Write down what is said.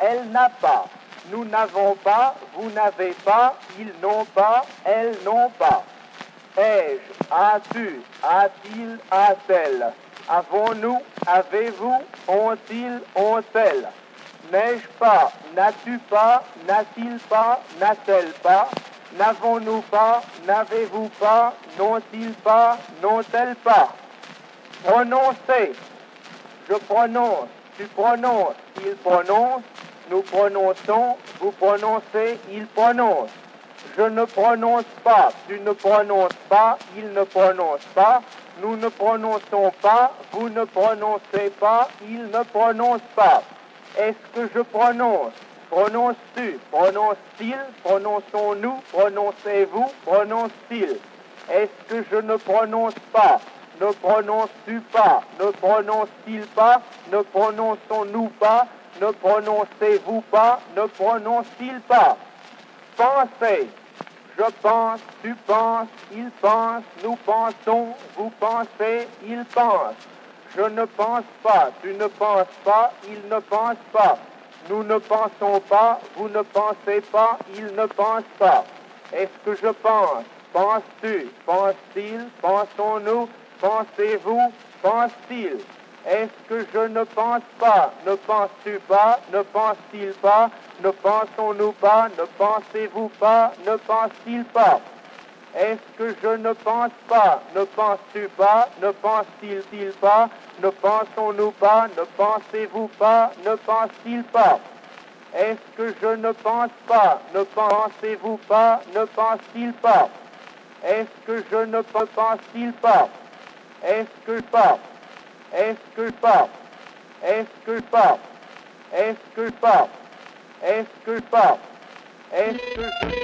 elle n'a pas. Nous n'avons pas, vous n'avez pas, ils n'ont pas, elles n'ont pas. Ai-je, as-tu, a-t-il, a-t-elle? Avons-nous, avez-vous, ont-ils, ont-elles? N'ai-je pas, n'as-tu pas, n'a-t-il pas, n'a-t-elle pas? N'avons-nous pas, n'avez-vous pas, n'ont-ils pas, n'ont-elles pas? Prononcer. Je prononce, tu prononces, il prononce, nous prononçons, vous prononcez, il prononce. Je ne prononce pas, tu ne prononces pas, il ne prononce pas, nous ne prononçons pas, vous ne prononcez pas, il ne prononce pas. Est-ce que je prononce? Prononces-tu? Prononce-t-il? Prononçons-nous? Prononcez-vous? Prononce-t-il? Est-ce que je ne prononce pas? Ne prononces-tu pas? Ne prononce-t-il pas? Ne prononçons-nous pas? Ne prononcez-vous pas? Ne prononce-t-il pas? Pensez. Je pense, tu penses, il pense, nous pensons, vous pensez, il pense. Je ne pense pas, tu ne penses pas, il ne pense pas. Nous ne pensons pas, vous ne pensez pas, il ne pense pas. Est-ce que je pense? Penses-tu? Pense-t-il? Pensons-nous? Pensez-vous? Pense-t-il? Est-ce que je ne pense pas? Ne penses-tu pas? Ne pense-t-il pas? Ne pensons-nous pas? Ne pensez-vous pas? Ne pense-t-il pas? Est-ce que je ne pense pas? Ne penses-tu pas? Ne pense-t-il pas? Ne pensons-nous pas? Ne pensez-vous pas? Ne pense-t-il pas? Est-ce que je ne pense pas? Ne pensez-vous pas? Ne pense-t-il pas? Est-ce que je ne pense-t-il pas? Est-ce que pas? Est-ce que pas? Est-ce que pas? Est-ce que pas? Est-ce que pas? Est-ce que je...